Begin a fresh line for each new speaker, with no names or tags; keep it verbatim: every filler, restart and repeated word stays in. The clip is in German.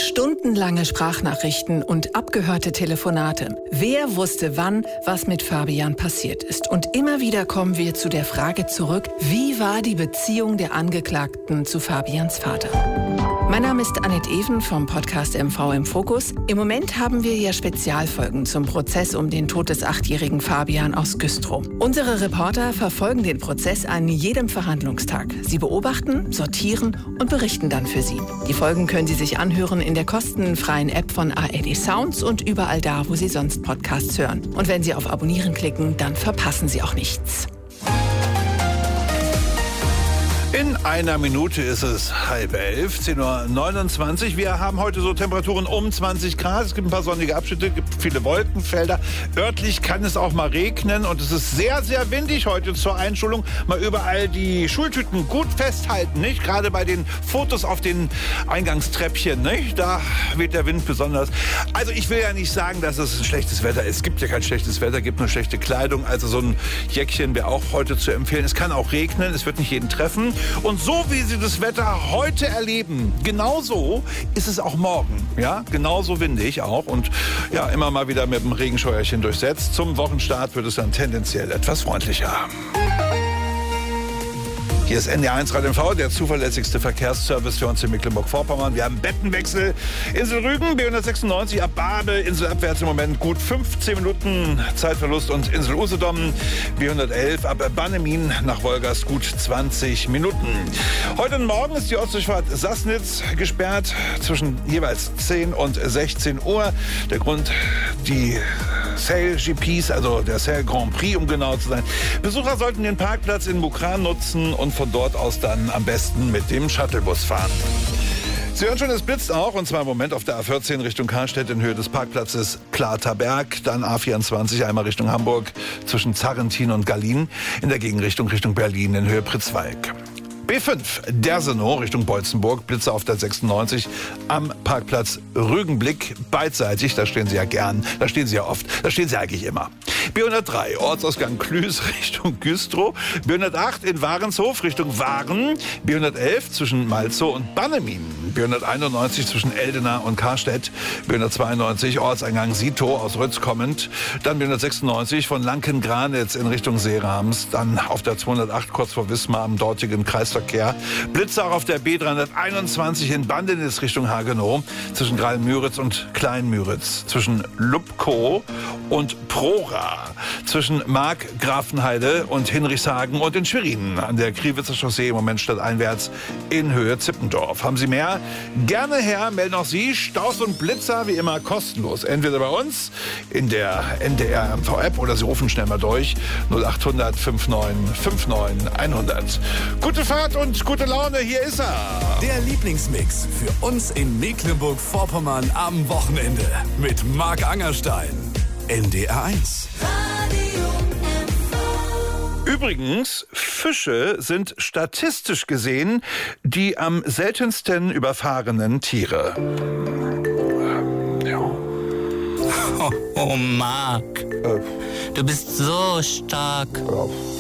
Stundenlange Sprachnachrichten und abgehörte Telefonate. Wer wusste wann, was mit Fabian passiert ist? Und immer wieder kommen wir zu der Frage zurück, wie war die Beziehung der Angeklagten zu Fabians Vater? Mein Name ist Annette Even vom Podcast M V im Fokus. Im Moment haben wir ja Spezialfolgen zum Prozess um den Tod des achtjährigen Fabian aus Güstrow. Unsere Reporter verfolgen den Prozess an jedem Verhandlungstag. Sie beobachten, sortieren und berichten dann für Sie. Die Folgen können Sie sich anhören in der kostenfreien App von A R D Sounds und überall da, wo Sie sonst Podcasts hören. Und wenn Sie auf Abonnieren klicken, dann verpassen Sie auch nichts.
In einer Minute ist es halb elf, zehn Uhr neunundzwanzig. Wir haben heute so Temperaturen um zwanzig Grad. Es gibt ein paar sonnige Abschnitte, gibt viele Wolkenfelder. Örtlich kann es auch mal regnen und es ist sehr, sehr windig heute zur Einschulung. Mal überall die Schultüten gut festhalten, nicht? Gerade bei den Fotos auf den Eingangstreppchen, nicht? Da weht der Wind besonders. Also ich will ja nicht sagen, dass es ein schlechtes Wetter ist. Es gibt ja kein schlechtes Wetter, es gibt nur schlechte Kleidung. Also so ein Jäckchen wäre auch heute zu empfehlen. Es kann auch regnen, es wird nicht jeden treffen. Und so wie Sie das Wetter heute erleben, genauso ist es auch morgen. Ja, genauso windig auch und ja, immer mal wieder mit dem Regenscheuerchen durchsetzt. Zum Wochenstart wird es dann tendenziell etwas freundlicher. Hier ist N D R eins Radio M V, der zuverlässigste Verkehrsservice für uns in Mecklenburg-Vorpommern. Wir haben Bettenwechsel. Insel Rügen, B hundertsechsundneunzig, ab Barbe, inselabwärts im Moment gut fünfzehn Minuten Zeitverlust. Und Insel Usedom, B hundertelf, ab Bannemin nach Wolgast gut zwanzig Minuten. Heute und morgen ist die Ostdurchfahrt Sassnitz gesperrt zwischen jeweils zehn und sechzehn Uhr. Der Grund, die Sail G Ps, also der Sail Grand Prix, um genau zu sein. Besucher sollten den Parkplatz in Mukran nutzen und von dort aus dann am besten mit dem Shuttlebus fahren. Sie hören schon, es blitzt auch, und zwar im Moment auf der A vierzehn Richtung Karstedt in Höhe des Parkplatzes Klaterberg, dann A vierundzwanzig einmal Richtung Hamburg zwischen Zarrentin und Gallien, in der Gegenrichtung Richtung Berlin in Höhe Pritzwalk. B fünf, Dersenow Richtung Beutzenburg, Blitzer auf der sechsundneunzig am Parkplatz Rügenblick, beidseitig, da stehen Sie ja gern, da stehen Sie ja oft, da stehen Sie eigentlich immer. B hundertdrei, Ortsausgang Klüß Richtung Güstrow, B hundertacht in Warenshof Richtung Waren, B hundertelf zwischen Malzow und Bannemin, B hunderteinundneunzig zwischen Eldena und Karstedt, B hundertzweiundneunzig Ortseingang Sitow aus Rütz kommend, dann B hundertsechsundneunzig von Lanken-Granitz in Richtung Seerams, dann auf der zweihundertacht kurz vor Wismar am dortigen Kreisverkehr, Blitzer auch auf der B dreihunderteinundzwanzig in Bandenitz Richtung Hagenow, zwischen Greil-Müritz und Klein-Müritz, zwischen Lubkow und Prora, zwischen Mark, Grafenheide und Hinrichshagen und in Schwerin an der Kriwitzer Chaussee im Moment stadteinwärts in Höhe Zippendorf. Haben Sie mehr? Gerne her, melden auch Sie. Staus und Blitzer wie immer kostenlos. Entweder bei uns in der N D R M V-App oder Sie rufen schnell mal durch null achthundert neunundfünfzig neunundfünfzig hundert. Gute Fahrt und gute Laune, hier ist er.
Der Lieblingsmix für uns in Mecklenburg-Vorpommern am Wochenende mit Marc Angerstein. N D R eins.
Übrigens, Fische sind statistisch gesehen die am seltensten überfahrenen Tiere. Ja.
Oh, oh Marc,
Äh,
du bist so stark.
ja.